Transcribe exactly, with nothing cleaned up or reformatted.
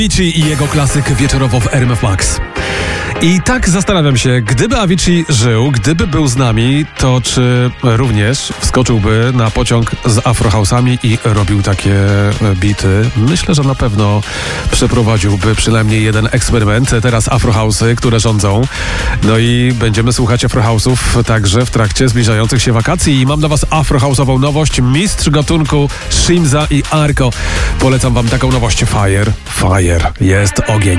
Avicii i jego klasyk wieczorowo w R M F Max. I tak zastanawiam się, gdyby Avicii żył, gdyby był z nami, to czy również wskoczyłby na pociąg z afrohausami i robił takie bity? Myślę, że na pewno przeprowadziłby przynajmniej jeden eksperyment. Teraz afrohausy, które rządzą. No i będziemy słuchać afrohausów także w trakcie zbliżających się wakacji. I mam dla was afrohausową nowość. Mistrz gatunku Shimza i Arko. Polecam wam taką nowość. Fire, fire, jest ogień.